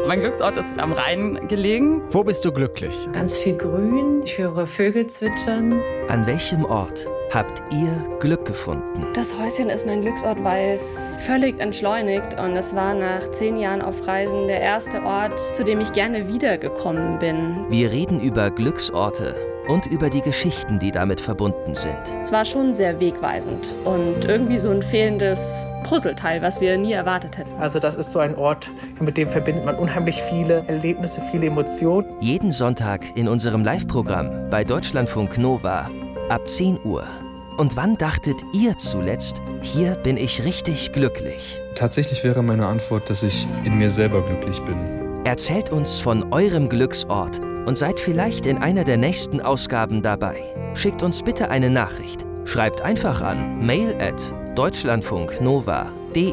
Mein Glücksort ist am Rhein gelegen. Wo bist du glücklich? Ganz viel Grün, ich höre Vögel zwitschern. An welchem Ort habt ihr Glück gefunden? Das Häuschen ist mein Glücksort, weil es völlig entschleunigt. Und es war nach 10 Jahren auf Reisen der erste Ort, zu dem ich gerne wiedergekommen bin. Wir reden über Glücksorte und über die Geschichten, die damit verbunden sind. Es war schon sehr wegweisend und irgendwie so ein fehlendes Puzzleteil, was wir nie erwartet hätten. Also das ist so ein Ort, mit dem verbindet man unheimlich viele Erlebnisse, viele Emotionen. Jeden Sonntag in unserem Live-Programm bei Deutschlandfunk Nova ab 10 Uhr. Und wann dachtet ihr zuletzt, hier bin ich richtig glücklich? Tatsächlich wäre meine Antwort, dass ich in mir selber glücklich bin. Erzählt uns von eurem Glücksort und seid vielleicht in einer der nächsten Ausgaben dabei. Schickt uns bitte eine Nachricht. Schreibt einfach an mail@deutschlandfunknova.de.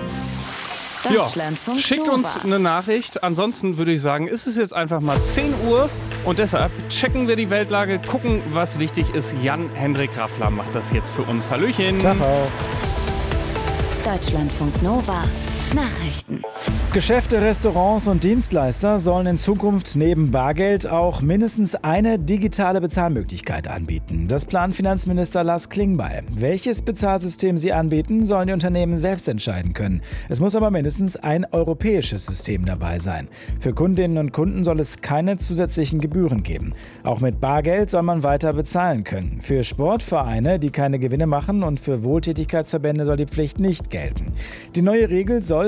Ja, schickt uns eine Nachricht. Ansonsten würde ich sagen, ist es jetzt einfach mal 10 Uhr und deshalb checken wir die Weltlage, gucken, was wichtig ist. Jan-Hendrik Raffler macht das jetzt für uns. Hallöchen. Tag auch. Deutschlandfunk Nova. Nachrichten. Geschäfte, Restaurants und Dienstleister sollen in Zukunft neben Bargeld auch mindestens eine digitale Bezahlmöglichkeit anbieten. Das plant Finanzminister Lars Klingbeil. Welches Bezahlsystem sie anbieten, sollen die Unternehmen selbst entscheiden können. Es muss aber mindestens ein europäisches System dabei sein. Für Kundinnen und Kunden soll es keine zusätzlichen Gebühren geben. Auch mit Bargeld soll man weiter bezahlen können. Für Sportvereine, die keine Gewinne machen, und für Wohltätigkeitsverbände soll die Pflicht nicht gelten. Die neue Regel soll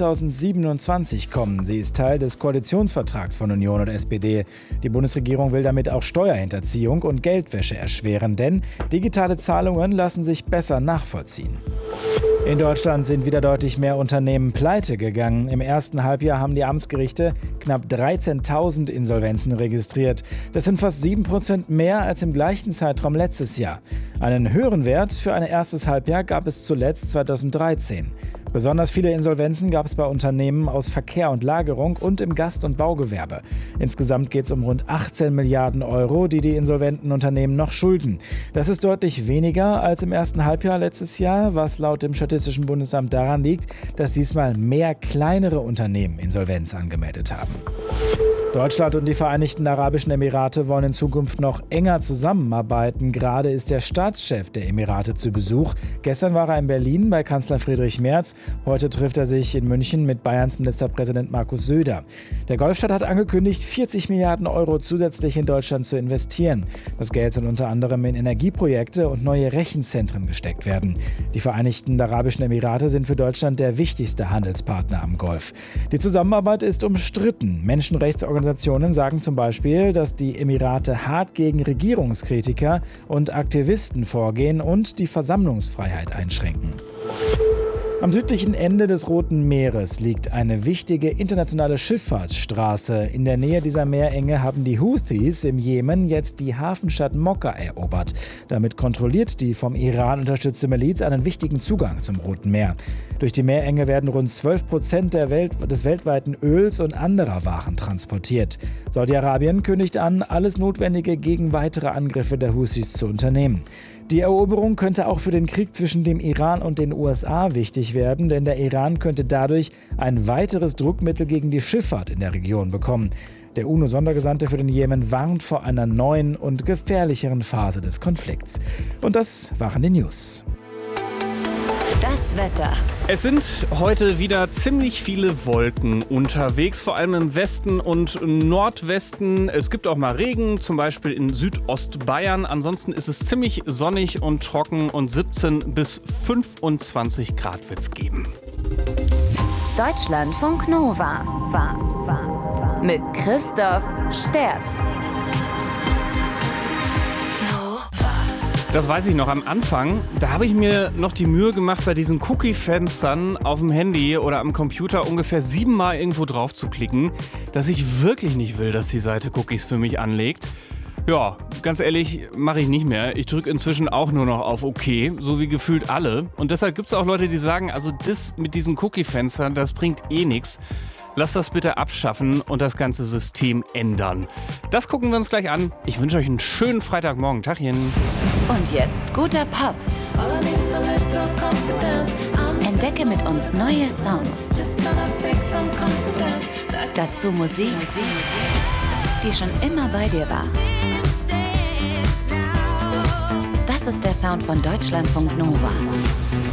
2027 kommen. Sie ist Teil des Koalitionsvertrags von Union und SPD. Die Bundesregierung will damit auch Steuerhinterziehung und Geldwäsche erschweren, denn digitale Zahlungen lassen sich besser nachvollziehen. In Deutschland sind wieder deutlich mehr Unternehmen pleite gegangen. Im ersten Halbjahr haben die Amtsgerichte knapp 13.000 Insolvenzen registriert. Das sind fast 7% mehr als im gleichen Zeitraum letztes Jahr. Einen höheren Wert für ein erstes Halbjahr gab es zuletzt 2013. Besonders viele Insolvenzen gab es bei Unternehmen aus Verkehr und Lagerung und im Gast- und Baugewerbe. Insgesamt geht es um rund 18 Milliarden Euro, die die insolventen Unternehmen noch schulden. Das ist deutlich weniger als im ersten Halbjahr letztes Jahr, was laut dem Statistischen Bundesamt daran liegt, dass diesmal mehr kleinere Unternehmen Insolvenz angemeldet haben. Deutschland und die Vereinigten Arabischen Emirate wollen in Zukunft noch enger zusammenarbeiten. Gerade ist der Staatschef der Emirate zu Besuch. Gestern war er in Berlin bei Kanzler Friedrich Merz. Heute trifft er sich in München mit Bayerns Ministerpräsident Markus Söder. Der Golfstaat hat angekündigt, 40 Milliarden Euro zusätzlich in Deutschland zu investieren. Das Geld soll unter anderem in Energieprojekte und neue Rechenzentren gesteckt werden. Die Vereinigten Arabischen Emirate sind für Deutschland der wichtigste Handelspartner am Golf. Die Zusammenarbeit ist umstritten. Menschenrechtsorganisationen sagen zum Beispiel, dass die Emirate hart gegen Regierungskritiker und Aktivisten vorgehen und die Versammlungsfreiheit einschränken. Am südlichen Ende des Roten Meeres liegt eine wichtige internationale Schifffahrtsstraße. In der Nähe dieser Meerenge haben die Houthis im Jemen jetzt die Hafenstadt Mokka erobert. Damit kontrolliert die vom Iran unterstützte Miliz einen wichtigen Zugang zum Roten Meer. Durch die Meerenge werden rund 12% des weltweiten Öls und anderer Waren transportiert. Saudi-Arabien kündigt an, alles Notwendige gegen weitere Angriffe der Houthis zu unternehmen. Die Eroberung könnte auch für den Krieg zwischen dem Iran und den USA wichtig werden, denn der Iran könnte dadurch ein weiteres Druckmittel gegen die Schifffahrt in der Region bekommen. Der UNO-Sondergesandte für den Jemen warnt vor einer neuen und gefährlicheren Phase des Konflikts. Und das waren die News. Das Wetter. Es sind heute wieder ziemlich viele Wolken unterwegs, vor allem im Westen und Nordwesten. Es gibt auch mal Regen, zum Beispiel in Südostbayern. Ansonsten ist es ziemlich sonnig und trocken und 17 bis 25 Grad wird es geben. Deutschlandfunk Nova. Mit Christoph Sterz. Das weiß ich noch am Anfang. Da habe ich mir noch die Mühe gemacht, bei diesen Cookie-Fenstern auf dem Handy oder am Computer ungefähr 7-mal irgendwo drauf zu klicken, dass ich wirklich nicht will, dass die Seite Cookies für mich anlegt. Ja, ganz ehrlich, mache ich nicht mehr. Ich drücke inzwischen auch nur noch auf OK, so wie gefühlt alle. Und deshalb gibt es auch Leute, die sagen, also das mit diesen Cookie-Fenstern, das bringt eh nichts. Lasst das bitte abschaffen und das ganze System ändern. Das gucken wir uns gleich an. Ich wünsche euch einen schönen Freitagmorgen. Tachchen. Und jetzt guter Pop. Entdecke mit uns neue Songs. Dazu Musik, die schon immer bei dir war. Das ist der Sound von Deutschlandfunk Nova.